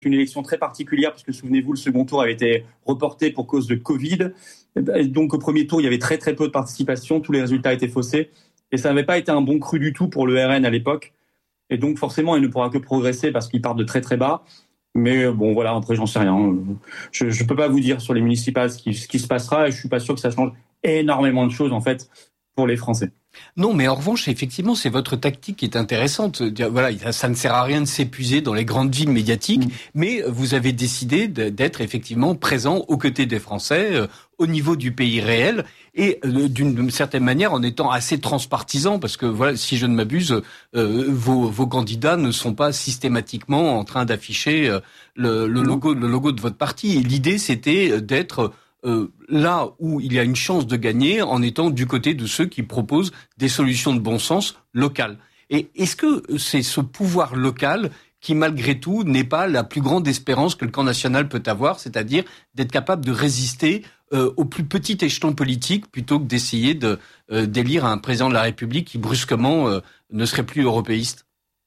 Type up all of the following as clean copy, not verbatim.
une élection très particulière parce que, souvenez-vous, le second tour avait été reporté pour cause de Covid. Et donc, au premier tour, il y avait très, très peu de participation. Tous les résultats étaient faussés. Et ça n'avait pas été un bon cru du tout pour le RN à l'époque. Et donc, forcément, il ne pourra que progresser parce qu'il part de très, très bas. Mais bon, voilà, après, j'en sais rien. Je peux pas vous dire sur les municipales ce qui se passera. Et je suis pas sûr que ça change énormément de choses, en fait, pour les Français. Non, mais en revanche, effectivement, c'est votre tactique qui est intéressante. Voilà, ça ne sert à rien de s'épuiser dans les grandes villes médiatiques, mais vous avez décidé d'être effectivement présent aux côtés des Français, au niveau du pays réel, et d'une certaine manière en étant assez transpartisan, parce que voilà, si je ne m'abuse, vos candidats ne sont pas systématiquement en train d'afficher le logo de votre parti. Et l'idée, c'était d'être là où il y a une chance de gagner en étant du côté de ceux qui proposent des solutions de bon sens locales. Et est-ce que c'est ce pouvoir local qui, malgré tout, n'est pas la plus grande espérance que le camp national peut avoir, c'est-à-dire d'être capable de résister au plus petit échelon politique plutôt que d'essayer d'élire un président de la République qui, brusquement, ne serait plus européiste?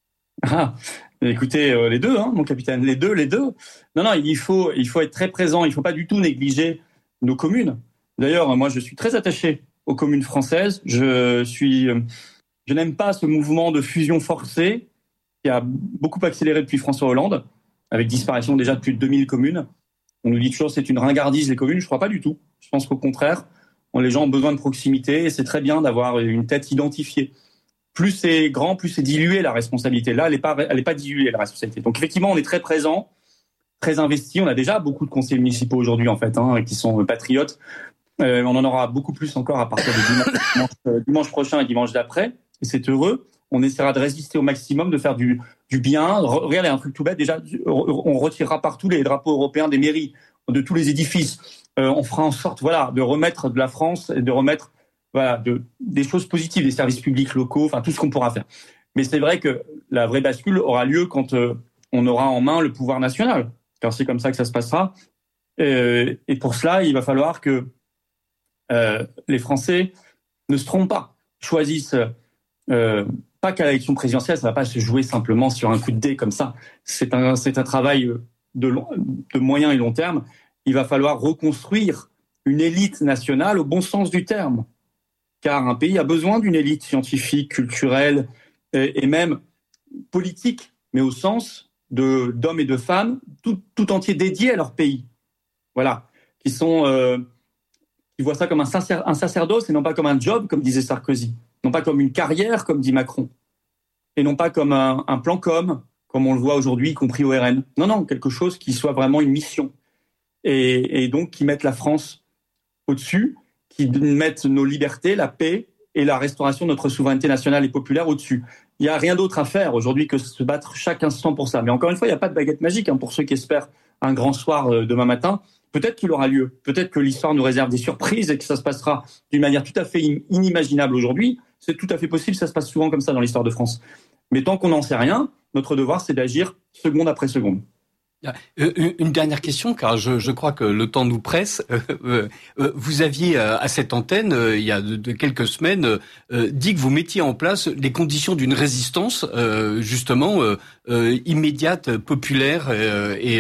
Écoutez, les deux, mon capitaine, les deux. Non, il faut être très présent, il ne faut pas du tout négliger nos communes. D'ailleurs, moi, je suis très attaché aux communes françaises. Je n'aime pas ce mouvement de fusion forcée qui a beaucoup accéléré depuis François Hollande, avec disparition déjà de plus de 2000 communes. On nous dit toujours que c'est une ringardise, les communes. Je ne crois pas du tout. Je pense qu'au contraire, les gens ont besoin de proximité et c'est très bien d'avoir une tête identifiée. Plus c'est grand, plus c'est dilué la responsabilité. Là, elle est pas diluée, la responsabilité. Donc effectivement, on est très présent, très investi. On a déjà beaucoup de conseillers municipaux aujourd'hui, en fait, qui sont patriotes. On en aura beaucoup plus encore à partir de dimanche prochain et dimanche d'après. Et c'est heureux. On essaiera de résister au maximum, de faire du bien. Regardez, un truc tout bête. Déjà, on retirera partout les drapeaux européens des mairies, de tous les édifices. On fera en sorte, de remettre de la France et de remettre, des choses positives, des services publics locaux, tout ce qu'on pourra faire. Mais c'est vrai que la vraie bascule aura lieu quand on aura en main le pouvoir national. Car c'est comme ça que ça se passera. Et pour cela, il va falloir que les Français ne se trompent pas, choisissent pas qu'à l'élection présidentielle, ça ne va pas se jouer simplement sur un coup de dé comme ça. C'est un travail de moyen et long terme. Il va falloir reconstruire une élite nationale au bon sens du terme. Car un pays a besoin d'une élite scientifique, culturelle et même politique, mais au sens d'hommes et de femmes tout entiers dédiés à leur pays. Voilà, qui voient ça comme un sacerdoce et non pas comme un job, comme disait Sarkozy, non pas comme une carrière, comme dit Macron, et non pas comme un plan comme on le voit aujourd'hui, y compris au RN. Non, quelque chose qui soit vraiment une mission, et donc qui mette la France au-dessus, qui mettent nos libertés, la paix et la restauration de notre souveraineté nationale et populaire au-dessus. Il n'y a rien d'autre à faire aujourd'hui que se battre chaque instant pour ça. Mais encore une fois, il n'y a pas de baguette magique pour ceux qui espèrent un grand soir demain matin. Peut-être qu'il aura lieu, peut-être que l'histoire nous réserve des surprises et que ça se passera d'une manière tout à fait inimaginable aujourd'hui. C'est tout à fait possible, ça se passe souvent comme ça dans l'histoire de France. Mais tant qu'on n'en sait rien, notre devoir, c'est d'agir seconde après seconde. Une dernière question, car je crois que le temps nous presse. Vous aviez à cette antenne, il y a de quelques semaines, dit que vous mettiez en place les conditions d'une résistance, justement, immédiate, populaire et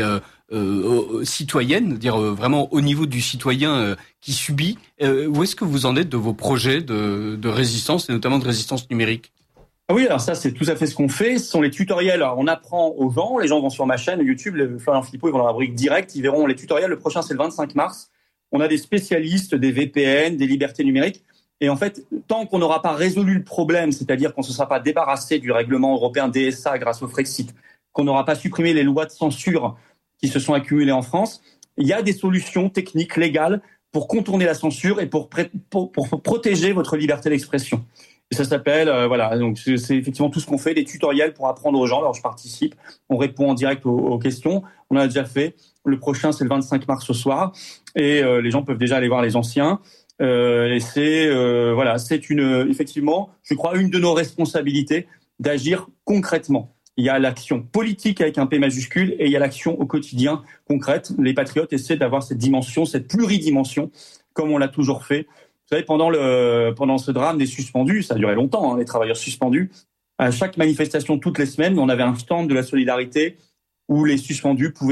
citoyenne, dire vraiment au niveau du citoyen qui subit. Où est-ce que vous en êtes de vos projets de résistance, et notamment de résistance numérique ? Oui, alors ça, c'est tout à fait ce qu'on fait. Ce sont les tutoriels. Alors, on apprend aux gens. Les gens vont sur ma chaîne YouTube, Florian Philippot, ils vont dans la rubrique direct. Ils verront les tutoriels. Le prochain, c'est le 25 mars. On a des spécialistes des VPN, des libertés numériques. Et en fait, tant qu'on n'aura pas résolu le problème, c'est-à-dire qu'on ne se sera pas débarrassé du règlement européen DSA grâce au Frexit, qu'on n'aura pas supprimé les lois de censure qui se sont accumulées en France, il y a des solutions techniques, légales, pour contourner la censure et pour protéger votre liberté d'expression. Et ça s'appelle, donc c'est effectivement tout ce qu'on fait, des tutoriels pour apprendre aux gens. Alors je participe, on répond en direct aux questions. On a déjà fait. Le prochain, c'est le 25 mars ce soir. Et les gens peuvent déjà aller voir les anciens. Et c'est effectivement, je crois, une de nos responsabilités d'agir concrètement. Il y a l'action politique avec un P majuscule et il y a l'action au quotidien concrète. Les patriotes essaient d'avoir cette dimension, cette pluridimension, comme on l'a toujours fait. Vous savez, pendant ce drame des suspendus, ça a duré longtemps, les travailleurs suspendus, à chaque manifestation toutes les semaines, on avait un stand de la solidarité où les suspendus pouvaient